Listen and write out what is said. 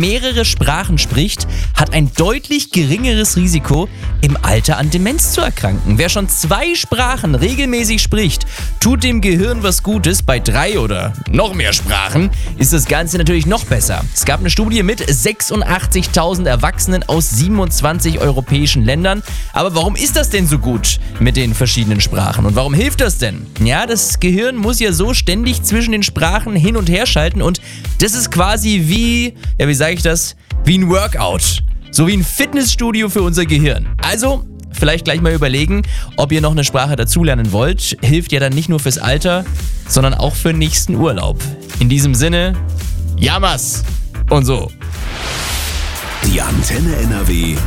mehrere Sprachen spricht, hat ein deutlich geringeres Risiko, im Alter an Demenz zu erkranken. Wer schon 2 Sprachen regelmäßig spricht, tut dem Gehirn was Gutes. Bei 3 oder noch mehr Sprachen ist das Ganze natürlich noch besser. Es gab eine Studie mit 86.000 Erwachsenen aus 27 europäischen Ländern. Aber warum ist das denn so gut mit den verschiedenen Sprachen? Und warum hilft das denn? Ja, das Gehirn muss ja so ständig zwischen den Sprachen hin und her schalten und das ist quasi wie ein Workout. So wie ein Fitnessstudio für unser Gehirn. Also, vielleicht gleich mal überlegen, ob ihr noch eine Sprache dazulernen wollt. Hilft ja dann nicht nur fürs Alter, sondern auch für den nächsten Urlaub. In diesem Sinne, Jammers und so. Die Antenne NRW